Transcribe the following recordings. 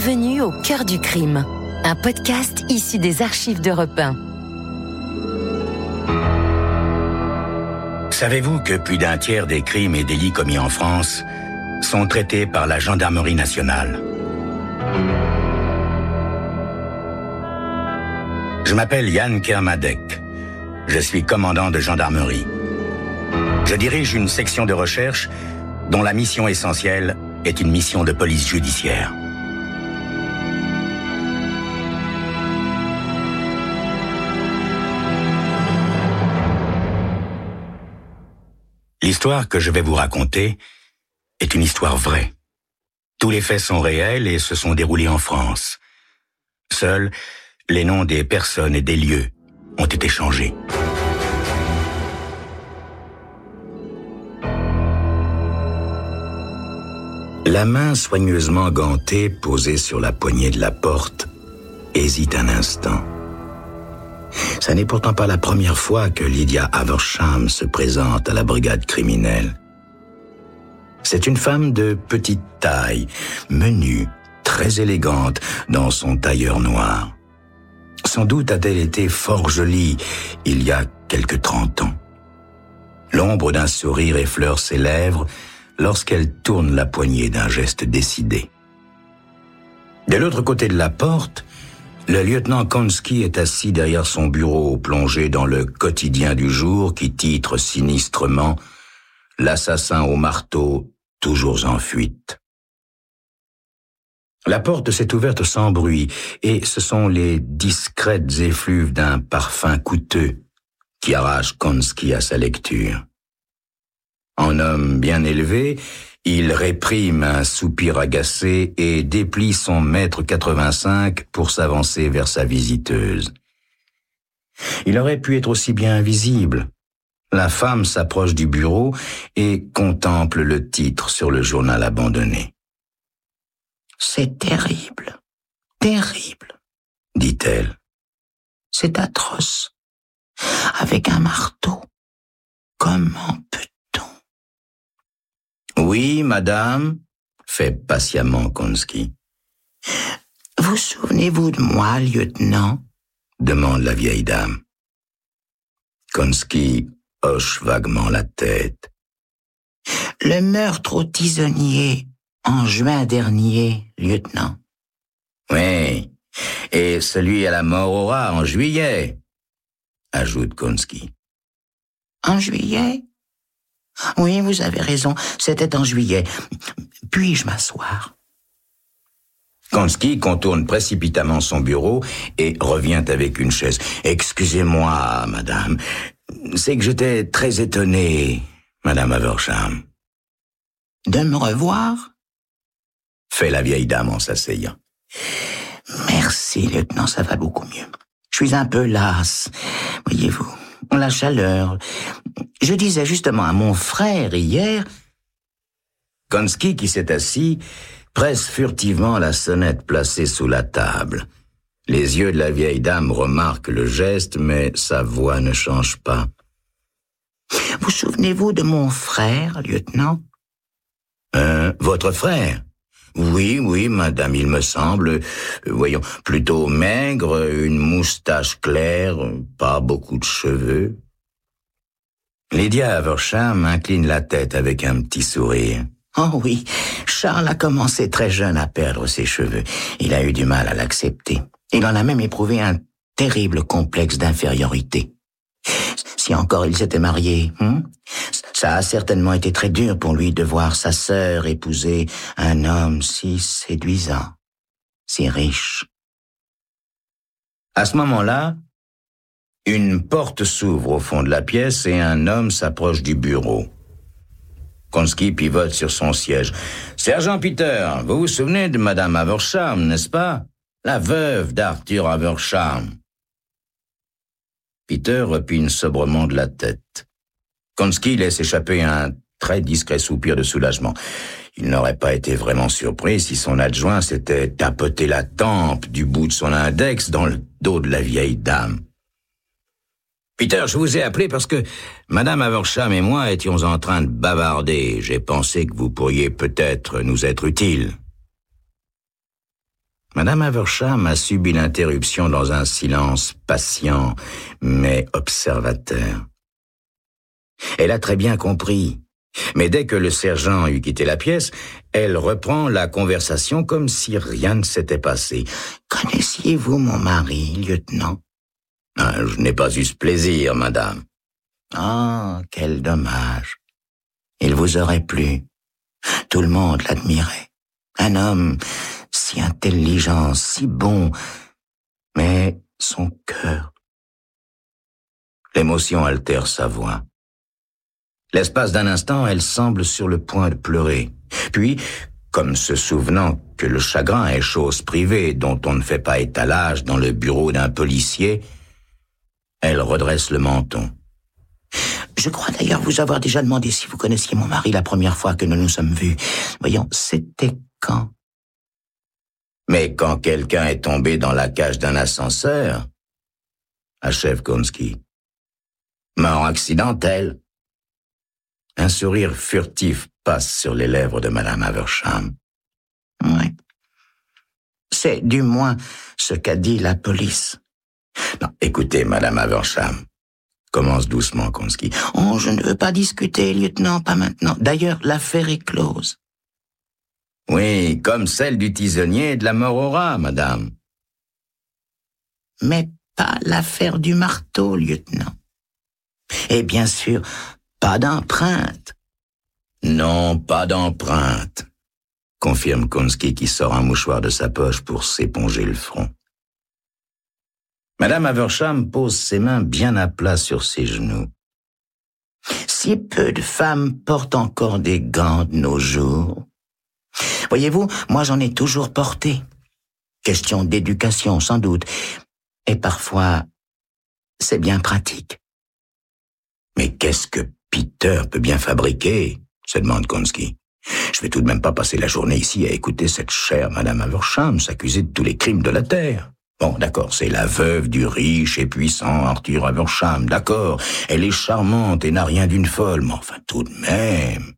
Bienvenue au cœur du crime, un podcast issu des archives d'Europe 1. Savez-vous que plus d'un tiers des crimes et délits commis en France sont traités par la gendarmerie nationale? Je m'appelle Yann Kermadec. Je suis commandant de gendarmerie. Je dirige une section de recherche dont la mission essentielle est une mission de police judiciaire. L'histoire que je vais vous raconter est une histoire vraie. Tous les faits sont réels et se sont déroulés en France. Seuls les noms des personnes et des lieux ont été changés. La main soigneusement gantée posée sur la poignée de la porte hésite un instant. Ça n'est pourtant pas la première fois que Lydia Haversham se présente à la brigade criminelle. C'est une femme de petite taille, menue, très élégante dans son tailleur noir. Sans doute a-t-elle été fort jolie il y a quelque 30 ans. L'ombre d'un sourire effleure ses lèvres lorsqu'elle tourne la poignée d'un geste décidé. De l'autre côté de la porte, le lieutenant Konski est assis derrière son bureau, plongé dans le quotidien du jour qui titre sinistrement « L'assassin au marteau, toujours en fuite ». La porte s'est ouverte sans bruit, et ce sont les discrètes effluves d'un parfum coûteux qui arrachent Konski à sa lecture. En homme bien élevé, il réprime un soupir agacé et déplie son 1,85 m pour s'avancer vers sa visiteuse. Il aurait pu être aussi bien invisible. La femme s'approche du bureau et contemple le titre sur le journal abandonné. « C'est terrible, terrible, dit-elle. C'est atroce. Avec un marteau, comment peut-on? Oui, madame, fait patiemment Konski. Vous souvenez-vous de moi, lieutenant? Demande la vieille dame. Konski hoche vaguement la tête. Le meurtre au tisonnier en juin dernier, lieutenant. Oui, et celui à la mort au rat en juillet, ajoute Konski. En juillet? Oui, vous avez raison, c'était en juillet. Puis-je m'asseoir? Konski contourne précipitamment son bureau et revient avec une chaise. Excusez-moi, madame, c'est que j'étais très étonné, madame Haversham. De me revoir? Fait la vieille dame en s'asseyant. Merci, lieutenant, ça va beaucoup mieux. Je suis un peu lasse, voyez-vous. La chaleur. Je disais justement à mon frère hier... Konski, qui s'est assis, presse furtivement la sonnette placée sous la table. Les yeux de la vieille dame remarquent le geste, mais sa voix ne change pas. Vous souvenez-vous de mon frère, lieutenant? Votre frère? Oui, madame, il me semble. Voyons, plutôt maigre, une moustache claire, pas beaucoup de cheveux. Lydia Haversham incline la tête avec un petit sourire. Oh oui, Charles a commencé très jeune à perdre ses cheveux. Il a eu du mal à l'accepter. Il en a même éprouvé un terrible complexe d'infériorité. Si encore il s'était marié, ça a certainement été très dur pour lui de voir sa sœur épouser un homme si séduisant, si riche. À ce moment-là, une porte s'ouvre au fond de la pièce et un homme s'approche du bureau. Konski pivote sur son siège. « Sergent Peter, vous vous souvenez de madame Haversham, n'est-ce pas? La veuve d'Arthur Haversham. » Peter repigne sobrement de la tête. Konski laisse échapper un très discret soupir de soulagement. Il n'aurait pas été vraiment surpris si son adjoint s'était tapoté la tempe du bout de son index dans le dos de la vieille dame. Peter, je vous ai appelé parce que Madame Haversham et moi étions en train de bavarder. J'ai pensé que vous pourriez peut-être nous être utile. Madame Haversham a subi l'interruption dans un silence patient, mais observateur. Elle a très bien compris, mais dès que le sergent eut quitté la pièce, elle reprend la conversation comme si rien ne s'était passé. « Connaissiez-vous mon mari, lieutenant ?»« Je n'ai pas eu ce plaisir, madame. »« Ah, quel dommage. Il vous aurait plu. Tout le monde l'admirait. Un homme si intelligent, si bon, mais son cœur. » L'émotion altère sa voix. L'espace d'un instant, elle semble sur le point de pleurer. Puis, comme se souvenant que le chagrin est chose privée dont on ne fait pas étalage dans le bureau d'un policier, elle redresse le menton. « Je crois d'ailleurs vous avoir déjà demandé si vous connaissiez mon mari la première fois que nous nous sommes vus. Voyons, c'était quand ?»« Mais quand quelqu'un est tombé dans la cage d'un ascenseur, achève Konski. Mort accidentelle. » Un sourire furtif passe sur les lèvres de Madame Haversham. « Oui. C'est du moins ce qu'a dit la police. » « Non, écoutez, Madame Haversham, » commence doucement Konski. « Oh, je ne veux pas discuter, lieutenant, pas maintenant. D'ailleurs, l'affaire est close. »« Oui, comme celle du tisonnier et de la mort au rat, madame. »« Mais pas l'affaire du marteau, lieutenant. Et bien sûr, pas d'empreinte. »« Non, pas d'empreinte, » confirme Konski qui sort un mouchoir de sa poche pour s'éponger le front. Madame Haversham pose ses mains bien à plat sur ses genoux. Si peu de femmes portent encore des gants de nos jours. Voyez-vous, moi j'en ai toujours porté. Question d'éducation, sans doute. Et parfois, c'est bien pratique. Mais qu'est-ce que Peter peut bien fabriquer ? Se demande Konski. Je vais tout de même pas passer la journée ici à écouter cette chère Madame Haversham s'accuser de tous les crimes de la terre. Bon, d'accord, c'est la veuve du riche et puissant Arthur Haversham, d'accord. Elle est charmante et n'a rien d'une folle, mais enfin tout de même.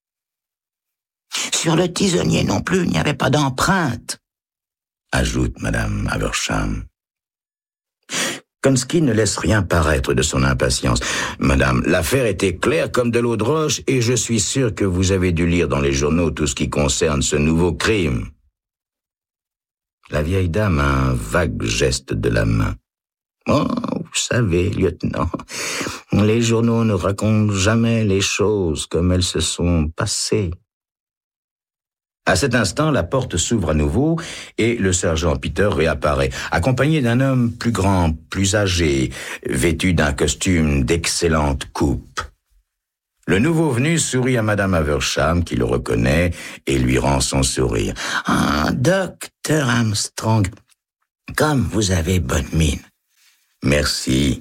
Sur le tisonnier non plus, il n'y avait pas d'empreinte, ajoute Madame Haversham. Konski ne laisse rien paraître de son impatience. Madame, l'affaire était claire comme de l'eau de roche et je suis sûr que vous avez dû lire dans les journaux tout ce qui concerne ce nouveau crime. La vieille dame a un vague geste de la main. « Oh, vous savez, lieutenant, les journaux ne racontent jamais les choses comme elles se sont passées. » À cet instant, la porte s'ouvre à nouveau et le sergent Peter réapparaît, accompagné d'un homme plus grand, plus âgé, vêtu d'un costume d'excellente coupe. Le nouveau venu sourit à Madame Haversham qui le reconnaît et lui rend son sourire. « Ah, Docteur Armstrong, comme vous avez bonne mine. »« Merci, »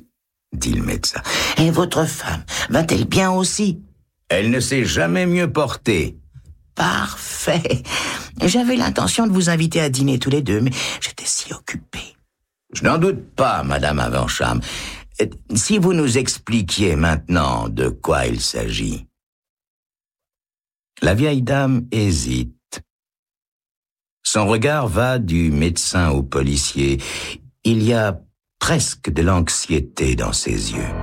dit le médecin. « Et votre femme, va-t-elle bien aussi ?»« Elle ne s'est jamais mieux portée. »« Parfait. J'avais l'intention de vous inviter à dîner tous les deux, mais j'étais si occupé. »« Je n'en doute pas, Madame Haversham. Si vous nous expliquiez maintenant de quoi il s'agit. » La vieille dame hésite. Son regard va du médecin au policier. Il y a presque de l'anxiété dans ses yeux.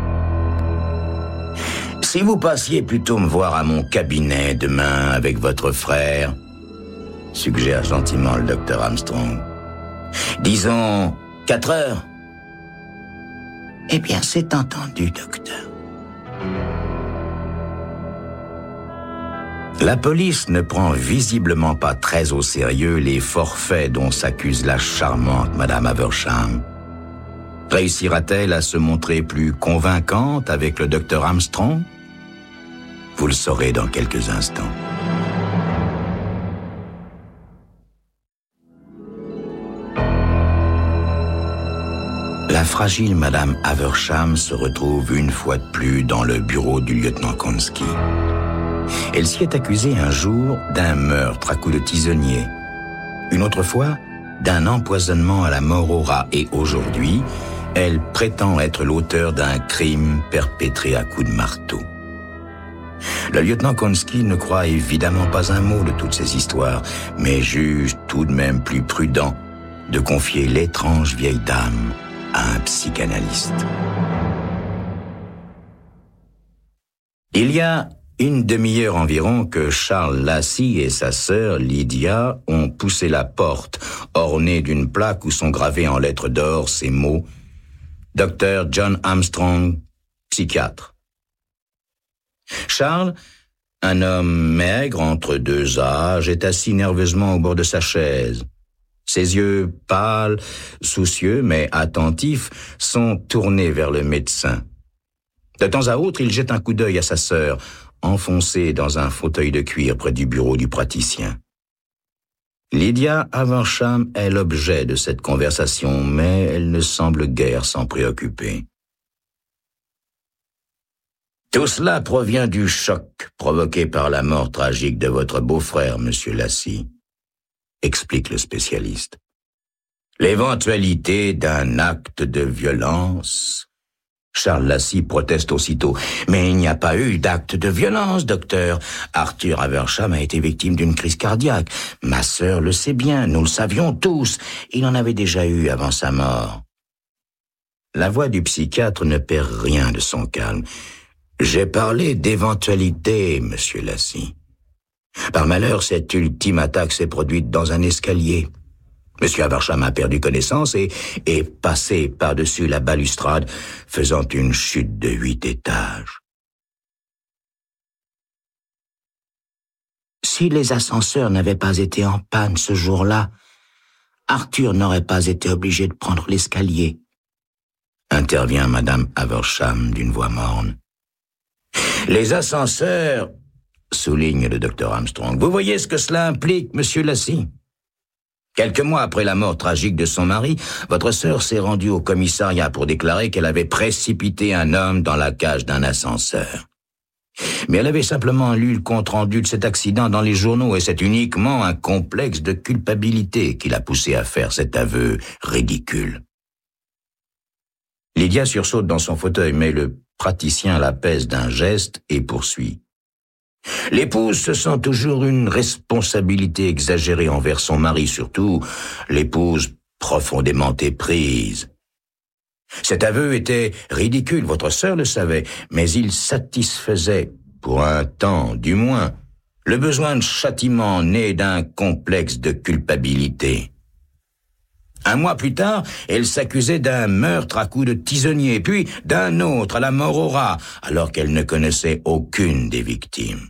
« Si vous passiez plutôt me voir à mon cabinet demain avec votre frère, » suggère gentiment le docteur Armstrong. « Disons 4 heures. » « Eh bien, c'est entendu, docteur. » La police ne prend visiblement pas très au sérieux les forfaits dont s'accuse la charmante Madame Haversham. Réussira-t-elle à se montrer plus convaincante avec le docteur Armstrong ? Vous le saurez dans quelques instants. La fragile Madame Haversham se retrouve une fois de plus dans le bureau du lieutenant Konski. Elle s'y est accusée un jour d'un meurtre à coups de tisonnier. Une autre fois, d'un empoisonnement à la mort au rat. Et aujourd'hui, elle prétend être l'auteur d'un crime perpétré à coups de marteau. Le lieutenant Konski ne croit évidemment pas un mot de toutes ces histoires, mais juge tout de même plus prudent de confier l'étrange vieille dame à un psychanalyste. Il y a une demi-heure environ que Charles Lassie et sa sœur Lydia ont poussé la porte, ornée d'une plaque où sont gravés en lettres d'or ces mots « Dr. John Armstrong, psychiatre ». Charles, un homme maigre entre deux âges, est assis nerveusement au bord de sa chaise. Ses yeux pâles, soucieux mais attentifs, sont tournés vers le médecin. De temps à autre, il jette un coup d'œil à sa sœur, enfoncée dans un fauteuil de cuir près du bureau du praticien. Lydia Aversham est l'objet de cette conversation, mais elle ne semble guère s'en préoccuper. Tout cela provient du choc provoqué par la mort tragique de votre beau-frère, monsieur Lassie, explique le spécialiste. L'éventualité d'un acte de violence. Charles Lassie proteste aussitôt. Mais il n'y a pas eu d'acte de violence, docteur. Arthur Aversham a été victime d'une crise cardiaque. Ma sœur le sait bien, nous le savions tous. Il en avait déjà eu avant sa mort. La voix du psychiatre ne perd rien de son calme. J'ai parlé d'éventualité, monsieur Lassie. Par malheur, cette ultime attaque s'est produite dans un escalier. Monsieur Aversham a perdu connaissance et est passé par-dessus la balustrade, faisant une chute de 8 étages. Si les ascenseurs n'avaient pas été en panne ce jour-là, Arthur n'aurait pas été obligé de prendre l'escalier. Intervient Madame Aversham d'une voix morne. Les ascenseurs, souligne le docteur Armstrong. Vous voyez ce que cela implique, monsieur Lassie? Quelques mois après la mort tragique de son mari, votre sœur s'est rendue au commissariat pour déclarer qu'elle avait précipité un homme dans la cage d'un ascenseur. Mais elle avait simplement lu le compte-rendu de cet accident dans les journaux et c'est uniquement un complexe de culpabilité qui l'a poussée à faire cet aveu ridicule. Lydia sursaute dans son fauteuil, mais le praticien la pèse d'un geste et poursuit. L'épouse se sent toujours une responsabilité exagérée envers son mari, surtout l'épouse profondément éprise. Cet aveu était ridicule, votre sœur le savait, mais il satisfaisait, pour un temps du moins, le besoin de châtiment né d'un complexe de culpabilité. Un mois plus tard, elle s'accusait d'un meurtre à coups de tisonnier, puis d'un autre à la mort au rat, alors qu'elle ne connaissait aucune des victimes.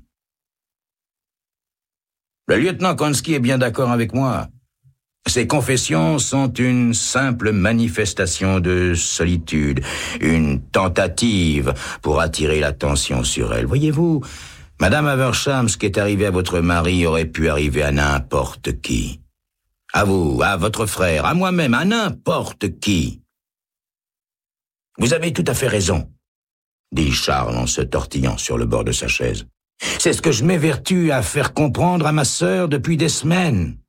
Le lieutenant Konski est bien d'accord avec moi. Ces confessions sont une simple manifestation de solitude, une tentative pour attirer l'attention sur elle. Voyez-vous, Madame Aversham, ce qui est arrivé à votre mari aurait pu arriver à n'importe qui. À vous, à votre frère, à moi-même, à n'importe qui. Vous avez tout à fait raison, dit Charles en se tortillant sur le bord de sa chaise. C'est ce que je m'évertue à faire comprendre à ma sœur depuis des semaines.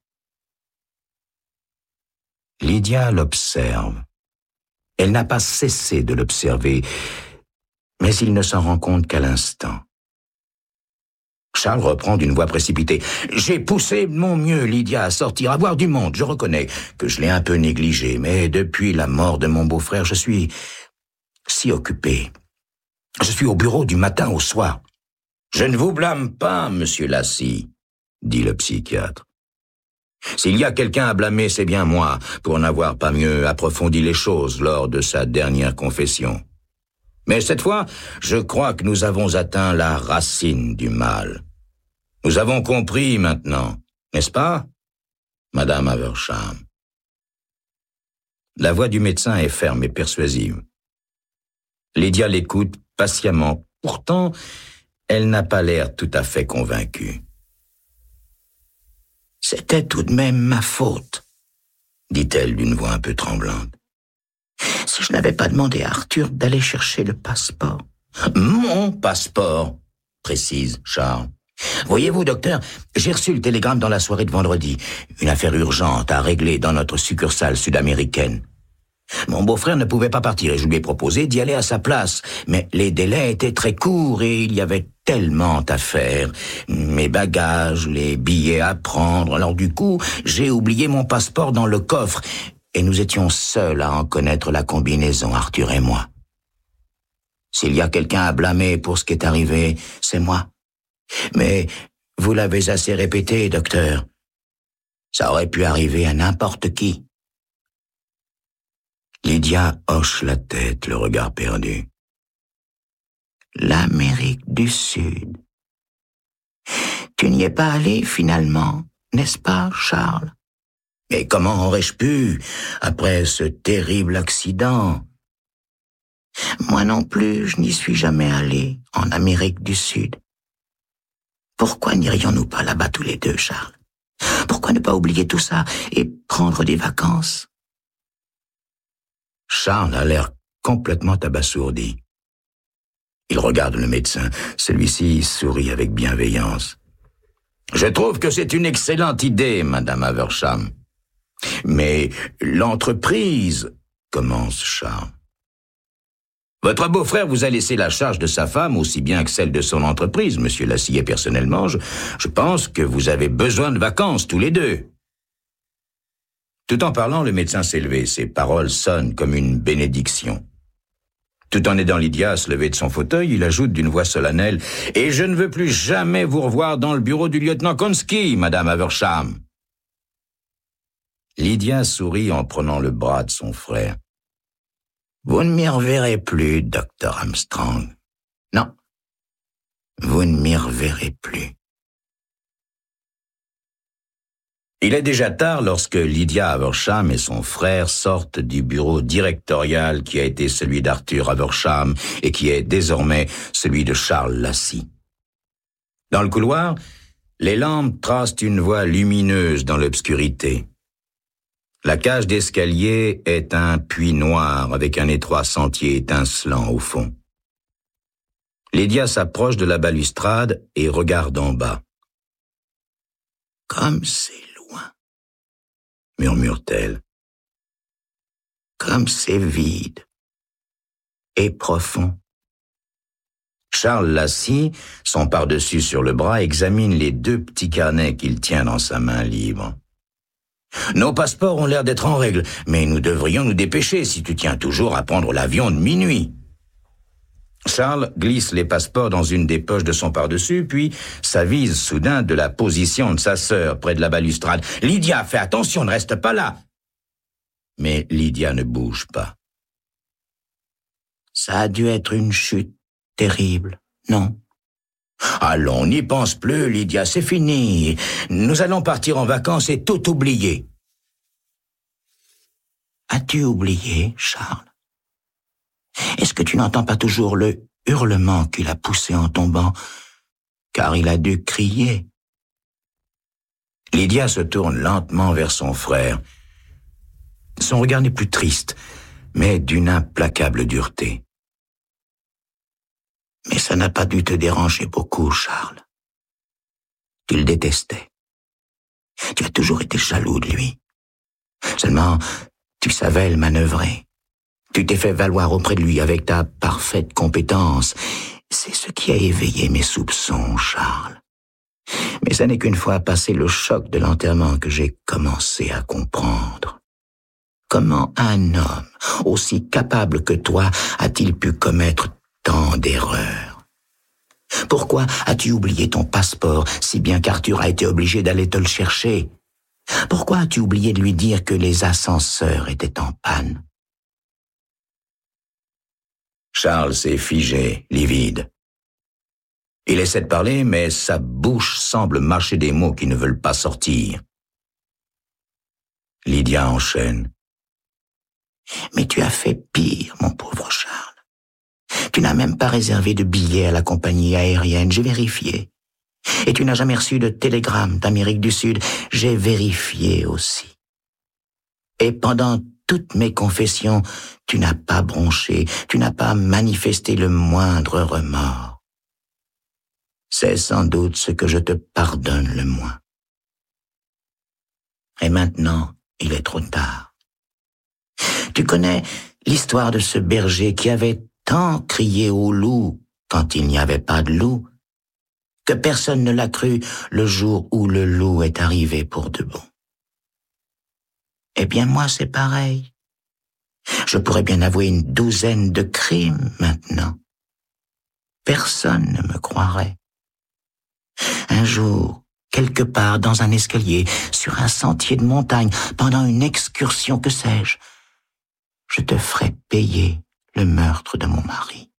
Lydia l'observe. Elle n'a pas cessé de l'observer, mais il ne s'en rend compte qu'à l'instant. Charles reprend d'une voix précipitée. « J'ai poussé de mon mieux, Lydia, à sortir, à voir du monde. Je reconnais que je l'ai un peu négligé, mais depuis la mort de mon beau-frère, je suis si occupé. Je suis au bureau du matin au soir. » « Je ne vous blâme pas, monsieur Lassie, » dit le psychiatre. « S'il y a quelqu'un à blâmer, c'est bien moi, pour n'avoir pas mieux approfondi les choses lors de sa dernière confession. Mais cette fois, je crois que nous avons atteint la racine du mal. Nous avons compris maintenant, n'est-ce pas, Madame Aversham ?» La voix du médecin est ferme et persuasive. Lydia l'écoute patiemment. Pourtant, elle n'a pas l'air tout à fait convaincue. « C'était tout de même ma faute, » dit-elle d'une voix un peu tremblante. « Si je n'avais pas demandé à Arthur d'aller chercher le passeport. »« Mon passeport, » précise Charles. « Voyez-vous, docteur, j'ai reçu le télégramme dans la soirée de vendredi. Une affaire urgente à régler dans notre succursale sud-américaine. Mon beau-frère ne pouvait pas partir et je lui ai proposé d'y aller à sa place, mais les délais étaient très courts et il y avait tellement à faire. Mes bagages, les billets à prendre. Alors du coup, j'ai oublié mon passeport dans le coffre. Et nous étions seuls à en connaître la combinaison, Arthur et moi. S'il y a quelqu'un à blâmer pour ce qui est arrivé, c'est moi. Mais vous l'avez assez répété, docteur. Ça aurait pu arriver à n'importe qui. Lydia hoche la tête, le regard perdu. L'Amérique du Sud. Tu n'y es pas allé finalement, n'est-ce pas, Charles? Mais comment aurais-je pu, après ce terrible accident? Moi non plus, je n'y suis jamais allé, en Amérique du Sud. Pourquoi n'irions-nous pas là-bas tous les deux, Charles? Pourquoi ne pas oublier tout ça et prendre des vacances? Charles a l'air complètement abasourdi. Il regarde le médecin. Celui-ci sourit avec bienveillance. « Je trouve que c'est une excellente idée, Madame Haversham. Mais l'entreprise, commence Charles. Votre beau-frère vous a laissé la charge de sa femme aussi bien que celle de son entreprise, Monsieur Lassie, et personnellement, je pense que vous avez besoin de vacances tous les deux. » Tout en parlant, le médecin s'est levé. Ses paroles sonnent comme une bénédiction. Tout en aidant Lydia à se lever de son fauteuil, il ajoute d'une voix solennelle « Et je ne veux plus jamais vous revoir dans le bureau du lieutenant Konski, Madame Haversham. » Lydia sourit en prenant le bras de son frère. « Vous ne m'y reverrez plus, docteur Armstrong. Non, vous ne m'y reverrez plus. » Il est déjà tard lorsque Lydia Haversham et son frère sortent du bureau directorial qui a été celui d'Arthur Haversham et qui est désormais celui de Charles Lassie. Dans le couloir, les lampes tracent une voie lumineuse dans l'obscurité. La cage d'escalier est un puits noir avec un étroit sentier étincelant au fond. Lydia s'approche de la balustrade et regarde en bas. « Comme c'est loin, » murmure-t-elle. « Comme c'est vide et profond. » Charles Lassie, son par-dessus sur le bras, examine les deux petits carnets qu'il tient dans sa main libre. « Nos passeports ont l'air d'être en règle, mais nous devrions nous dépêcher si tu tiens toujours à prendre l'avion de minuit. » Charles glisse les passeports dans une des poches de son par-dessus, puis s'avise soudain de la position de sa sœur près de la balustrade. « Lydia, fais attention, ne reste pas là !» Mais Lydia ne bouge pas. « Ça a dû être une chute terrible, non ? » « Allons, n'y pense plus, Lydia, c'est fini. Nous allons partir en vacances et tout oublier. » « As-tu oublié, Charles ? Est-ce que tu n'entends pas toujours le hurlement qu'il a poussé en tombant, car il a dû crier ?» Lydia se tourne lentement vers son frère. Son regard n'est plus triste, mais d'une implacable dureté. « Mais ça n'a pas dû te déranger beaucoup, Charles. Tu le détestais. Tu as toujours été jaloux de lui. Seulement, tu savais le manœuvrer. Tu t'es fait valoir auprès de lui avec ta parfaite compétence. C'est ce qui a éveillé mes soupçons, Charles. Mais ça n'est qu'une fois passé le choc de l'enterrement que j'ai commencé à comprendre. Comment un homme aussi capable que toi a-t-il pu commettre tant d'erreurs? Pourquoi as-tu oublié ton passeport si bien qu'Arthur a été obligé d'aller te le chercher? Pourquoi as-tu oublié de lui dire que les ascenseurs étaient en panne? Charles s'est figé, livide. Il essaie de parler, mais sa bouche semble mâcher des mots qui ne veulent pas sortir. Lydia enchaîne. « Mais tu as fait pire, mon pauvre Charles. Tu n'as même pas réservé de billets à la compagnie aérienne, j'ai vérifié. Et tu n'as jamais reçu de télégramme d'Amérique du Sud, j'ai vérifié aussi. Et pendant toutes mes confessions, tu n'as pas bronché, tu n'as pas manifesté le moindre remords. C'est sans doute ce que je te pardonne le moins. Et maintenant, il est trop tard. Tu connais l'histoire de ce berger qui avait tant crié au loup quand il n'y avait pas de loup, que personne ne l'a cru le jour où le loup est arrivé pour de bon. Eh bien, moi, c'est pareil. Je pourrais bien avouer une douzaine de crimes maintenant. Personne ne me croirait. Un jour, quelque part dans un escalier, sur un sentier de montagne, pendant une excursion, que sais-je, je te ferai payer le meurtre de mon mari.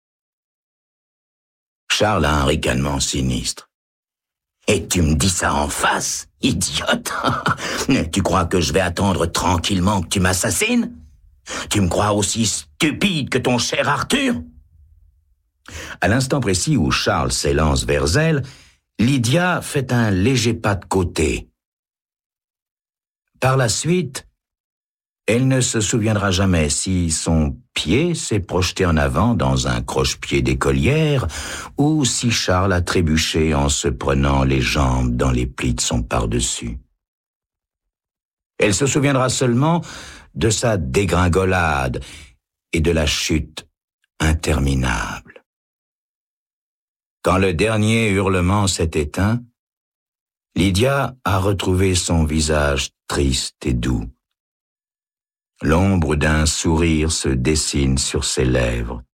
Charles a un ricanement sinistre. Et tu me dis ça en face, idiote? Tu crois que je vais attendre tranquillement que tu m'assassines? Tu me crois aussi stupide que ton cher Arthur? À l'instant précis où Charles s'élance vers elle, Lydia fait un léger pas de côté. Par la suite, elle ne se souviendra jamais si son pied s'est projeté en avant dans un croche-pied d'écolière ou si Charles a trébuché en se prenant les jambes dans les plis de son pardessus. Elle se souviendra seulement de sa dégringolade et de la chute interminable. Quand le dernier hurlement s'est éteint, Lydia a retrouvé son visage triste et doux. L'ombre d'un sourire se dessine sur ses lèvres.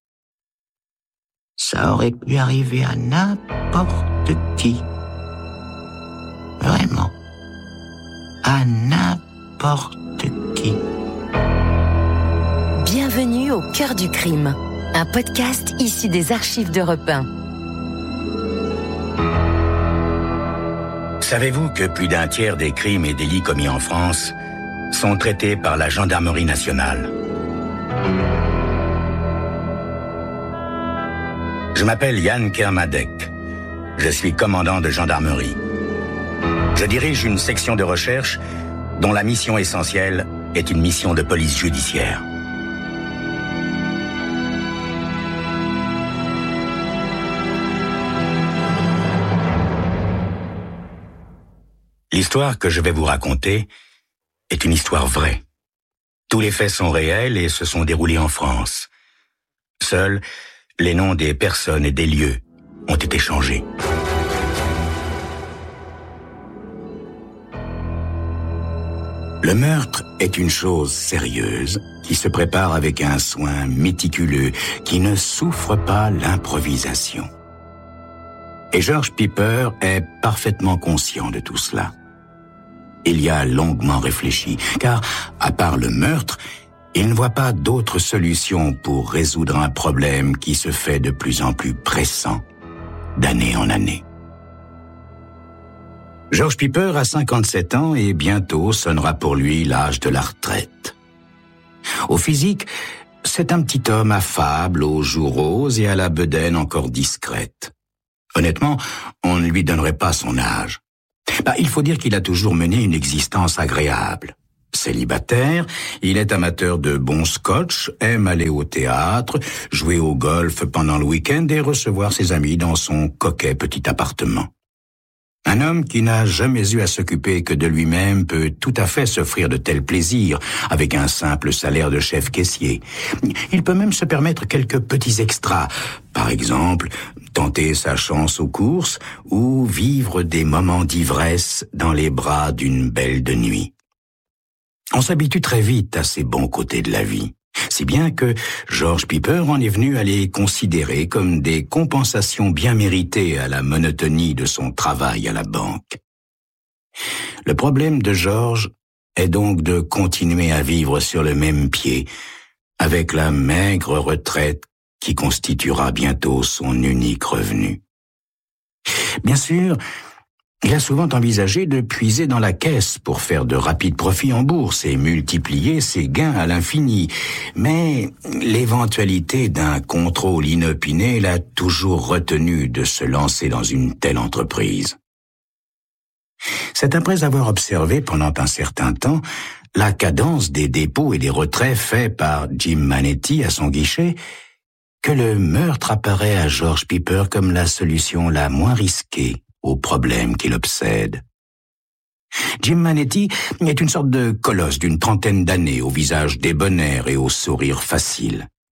Ça aurait pu arriver à n'importe qui. Vraiment. À n'importe qui. Bienvenue au cœur du crime, un podcast issu des archives d'Europe 1. Savez-vous que plus d'un tiers des crimes et délits commis en France sont traités par la gendarmerie nationale? Je m'appelle Yann Kermadec. Je suis commandant de gendarmerie. Je dirige une section de recherche dont la mission essentielle est une mission de police judiciaire. L'histoire que je vais vous raconter est une histoire vraie. Tous les faits sont réels et se sont déroulés en France. Seuls, les noms des personnes et des lieux ont été changés. Le meurtre est une chose sérieuse qui se prépare avec un soin méticuleux qui ne souffre pas l'improvisation. Et George Piper est parfaitement conscient de tout cela. Il y a longuement réfléchi, car, à part le meurtre, il ne voit pas d'autre solution pour résoudre un problème qui se fait de plus en plus pressant, d'année en année. George Piper a 57 ans et bientôt sonnera pour lui l'âge de la retraite. Au physique, c'est un petit homme affable, aux joues roses et à la bedaine encore discrète. Honnêtement, on ne lui donnerait pas son âge. Il faut dire qu'il a toujours mené une existence agréable. Célibataire, il est amateur de bon scotch, aime aller au théâtre, jouer au golf pendant le week-end et recevoir ses amis dans son coquet petit appartement. Un homme qui n'a jamais eu à s'occuper que de lui-même peut tout à fait s'offrir de tels plaisirs avec un simple salaire de chef caissier. Il peut même se permettre quelques petits extras, par exemple, tenter sa chance aux courses ou vivre des moments d'ivresse dans les bras d'une belle de nuit. On s'habitue très vite à ces bons côtés de la vie. Si bien que George Piper en est venu à les considérer comme des compensations bien méritées à la monotonie de son travail à la banque. Le problème de George est donc de continuer à vivre sur le même pied, avec la maigre retraite qui constituera bientôt son unique revenu. Bien sûr, il a souvent envisagé de puiser dans la caisse pour faire de rapides profits en bourse et multiplier ses gains à l'infini. Mais l'éventualité d'un contrôle inopiné l'a toujours retenu de se lancer dans une telle entreprise. C'est après avoir observé pendant un certain temps la cadence des dépôts et des retraits faits par Jim Manetti à son guichet que le meurtre apparaît à George Piper comme la solution la moins risquée au problème qui l'obsède. Jim Manetti est une sorte de colosse d'une trentaine d'années, au visage débonnaire et au sourire facile.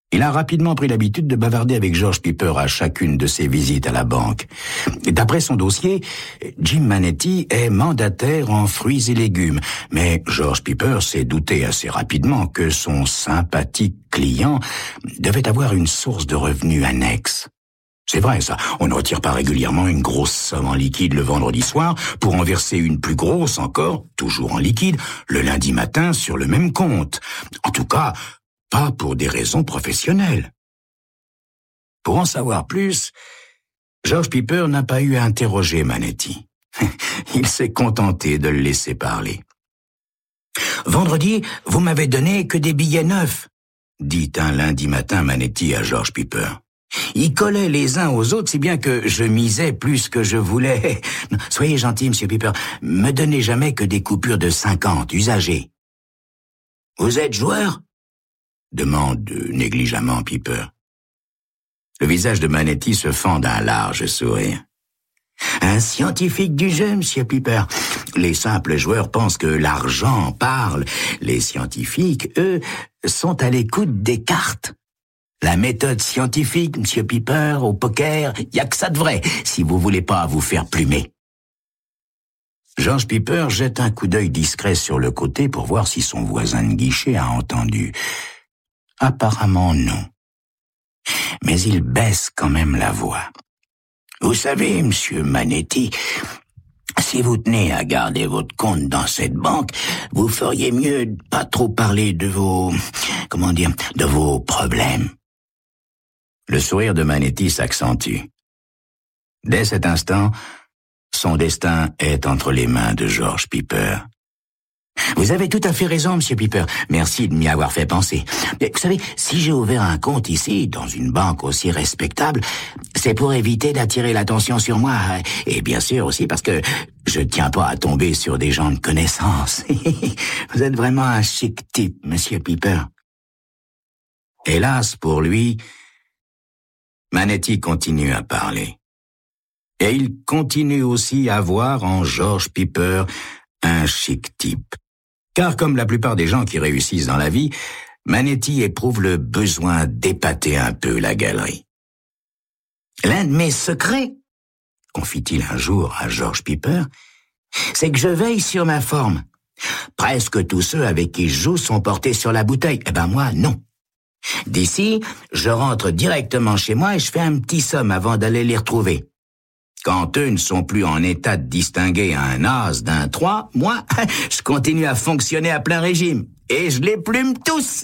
Il a rapidement pris l'habitude de bavarder avec George Piper à chacune de ses visites à la banque. D'après son dossier, Jim Manetti est mandataire en fruits et légumes, mais George Piper s'est douté assez rapidement que son sympathique client devait avoir une source de revenus annexe. C'est vrai, ça. On ne retire pas régulièrement une grosse somme en liquide le vendredi soir pour en verser une plus grosse encore, toujours en liquide, le lundi matin sur le même compte. En tout cas, pas pour des raisons professionnelles. Pour en savoir plus, George Piper n'a pas eu à interroger Manetti. Il s'est contenté de le laisser parler. « Vendredi, vous m'avez donné que des billets neufs, » dit un lundi matin Manetti à George Piper. Ils collaient les uns aux autres si bien que je misais plus que je voulais. Soyez gentil, monsieur Piper, me donnez jamais que des coupures de 50 usagées. « Vous êtes joueur ?» demande négligemment Piper. Le visage de Manetti se fend d'un large sourire. Un scientifique du jeu, monsieur Piper. Les simples joueurs pensent que l'argent parle. Les scientifiques, eux, sont à l'écoute des cartes. La méthode scientifique, monsieur Piper, au poker, y a que ça de vrai, si vous voulez pas vous faire plumer. George Piper jette un coup d'œil discret sur le côté pour voir si son voisin de guichet a entendu. Apparemment non. Mais il baisse quand même la voix. Vous savez, monsieur Manetti, si vous tenez à garder votre compte dans cette banque, vous feriez mieux de pas trop parler de vos problèmes. Le sourire de Manetti s'accentue. Dès cet instant, son destin est entre les mains de George Piper. Vous avez tout à fait raison, monsieur Piper. Merci de m'y avoir fait penser. Mais vous savez, si j'ai ouvert un compte ici, dans une banque aussi respectable, c'est pour éviter d'attirer l'attention sur moi. Et bien sûr aussi parce que je tiens pas à tomber sur des gens de connaissance. Vous êtes vraiment un chic type, monsieur Piper. Hélas pour lui, Manetti continue à parler. Et il continue aussi à voir en George Piper un chic type. Car comme la plupart des gens qui réussissent dans la vie, Manetti éprouve le besoin d'épater un peu la galerie. L'un de mes secrets, confie-t-il un jour à George Piper, c'est que je veille sur ma forme. Presque tous ceux avec qui je joue sont portés sur la bouteille. Eh ben moi, non. D'ici, je rentre directement chez moi et je fais un petit somme avant d'aller les retrouver. Quand eux ne sont plus en état de distinguer un as d'un 3, moi, je continue à fonctionner à plein régime. Et je les plume tous.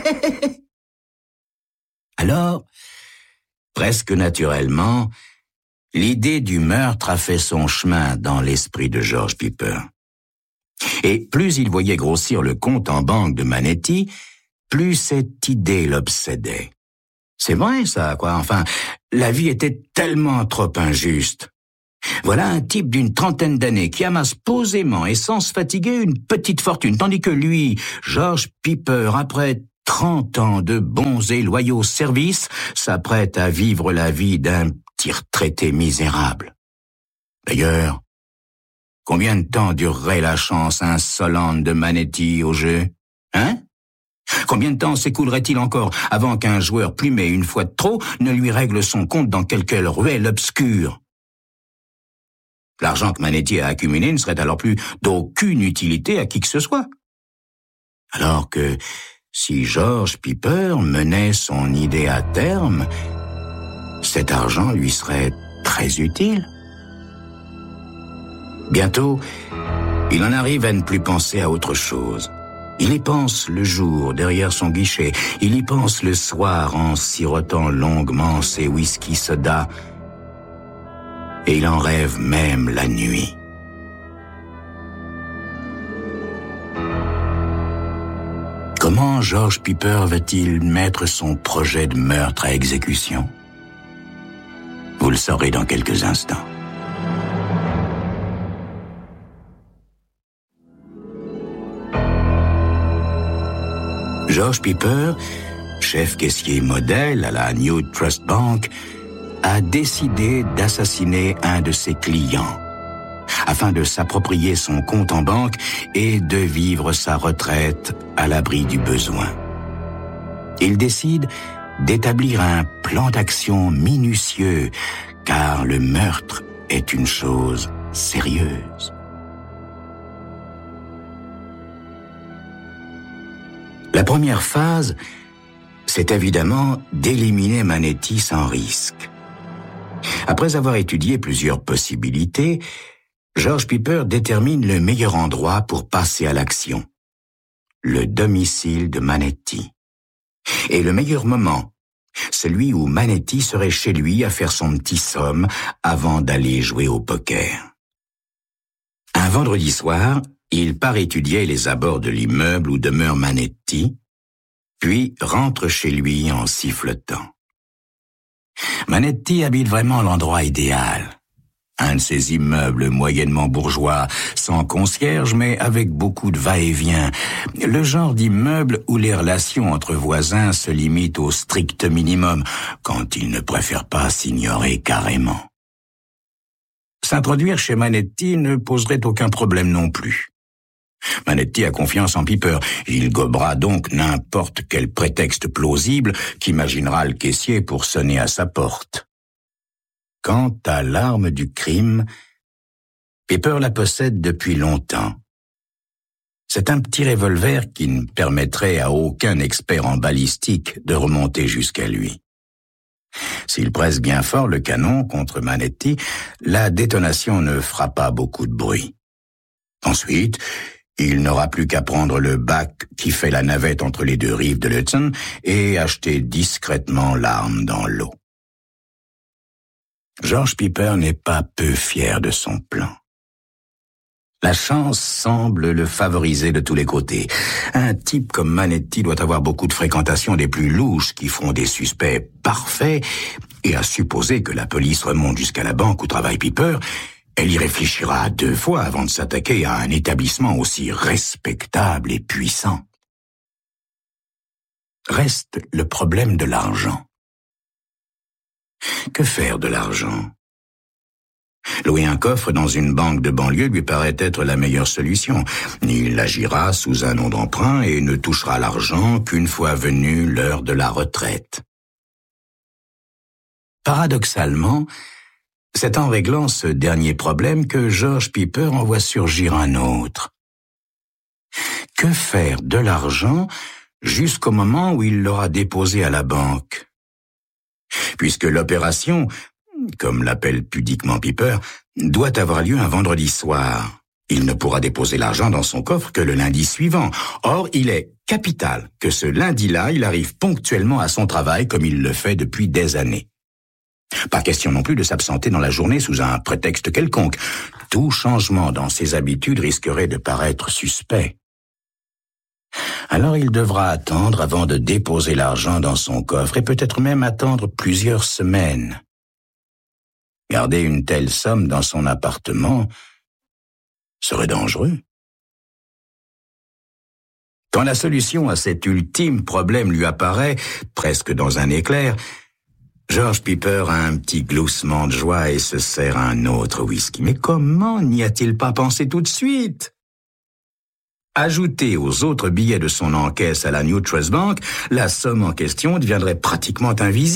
Alors, presque naturellement, l'idée du meurtre a fait son chemin dans l'esprit de George Piper. Et plus il voyait grossir le compte en banque de Manetti, plus cette idée l'obsédait. C'est vrai, ça, quoi. Enfin, la vie était tellement trop injuste. Voilà un type d'une trentaine d'années qui amasse posément et sans se fatiguer une petite fortune, tandis que lui, George Piper, après 30 ans de bons et loyaux services, s'apprête à vivre la vie d'un petit retraité misérable. D'ailleurs, combien de temps durerait la chance insolente de Manetti au jeu, hein? Combien de temps s'écoulerait-il encore avant qu'un joueur plumé une fois de trop ne lui règle son compte dans quelque ruelle obscure? L'argent que Manetti a accumulé ne serait alors plus d'aucune utilité à qui que ce soit. Alors que si George Piper menait son idée à terme, cet argent lui serait très utile. Bientôt, il en arrive à ne plus penser à autre chose. Il y pense le jour derrière son guichet, il y pense le soir en sirotant longuement ses whisky soda, et il en rêve même la nuit. Comment George Piper va-t-il mettre son projet de meurtre à exécution? Vous le saurez dans quelques instants. George Piper, chef caissier modèle à la New Trust Bank, a décidé d'assassiner un de ses clients afin de s'approprier son compte en banque et de vivre sa retraite à l'abri du besoin. Il décide d'établir un plan d'action minutieux, car le meurtre est une chose sérieuse. La première phase, c'est évidemment d'éliminer Manetti sans risque. Après avoir étudié plusieurs possibilités, George Piper détermine le meilleur endroit pour passer à l'action. Le domicile de Manetti. Et le meilleur moment, celui où Manetti serait chez lui à faire son petit somme avant d'aller jouer au poker. Un vendredi soir, il part étudier les abords de l'immeuble où demeure Manetti, puis rentre chez lui en sifflotant. Manetti habite vraiment l'endroit idéal. Un de ces immeubles moyennement bourgeois, sans concierge, mais avec beaucoup de va-et-vient. Le genre d'immeuble où les relations entre voisins se limitent au strict minimum, quand ils ne préfèrent pas s'ignorer carrément. S'introduire chez Manetti ne poserait aucun problème non plus. Manetti a confiance en Piper. Il gobera donc n'importe quel prétexte plausible qu'imaginera le caissier pour sonner à sa porte. Quant à l'arme du crime, Piper la possède depuis longtemps. C'est un petit revolver qui ne permettrait à aucun expert en balistique de remonter jusqu'à lui. S'il presse bien fort le canon contre Manetti, la détonation ne fera pas beaucoup de bruit. Ensuite, il n'aura plus qu'à prendre le bac qui fait la navette entre les deux rives de l'Hudson et acheter discrètement l'arme dans l'eau. George Piper n'est pas peu fier de son plan. La chance semble le favoriser de tous les côtés. Un type comme Manetti doit avoir beaucoup de fréquentation des plus louches qui feront des suspects parfaits, et à supposer que la police remonte jusqu'à la banque où travaille Piper, elle y réfléchira 2 fois avant de s'attaquer à un établissement aussi respectable et puissant. Reste le problème de l'argent. Que faire de l'argent? Louer un coffre dans une banque de banlieue lui paraît être la meilleure solution. Il agira sous un nom d'emprunt et ne touchera l'argent qu'une fois venue l'heure de la retraite. Paradoxalement, c'est en réglant ce dernier problème que George Piper en voit surgir un autre. Que faire de l'argent jusqu'au moment où il l'aura déposé à la banque? Puisque l'opération, comme l'appelle pudiquement Piper, doit avoir lieu un vendredi soir. Il ne pourra déposer l'argent dans son coffre que le lundi suivant. Or, il est capital que ce lundi-là, il arrive ponctuellement à son travail comme il le fait depuis des années. Pas question non plus de s'absenter dans la journée sous un prétexte quelconque. Tout changement dans ses habitudes risquerait de paraître suspect. Alors il devra attendre avant de déposer l'argent dans son coffre et peut-être même attendre plusieurs semaines. Garder une telle somme dans son appartement serait dangereux. Quand la solution à cet ultime problème lui apparaît, presque dans un éclair, George Piper a un petit gloussement de joie et se sert un autre whisky. Mais comment n'y a-t-il pas pensé tout de suite? Ajouté aux autres billets de son encaisse à la New Trust Bank, la somme en question deviendrait pratiquement invisible.